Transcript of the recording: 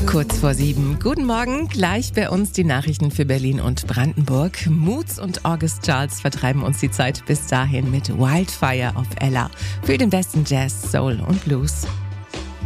Kurz vor 7. Guten Morgen. Gleich bei uns die Nachrichten für Berlin und Brandenburg. Moods und August Charles vertreiben uns die Zeit bis dahin mit Wildfire auf Ella für den besten Jazz, Soul und Blues.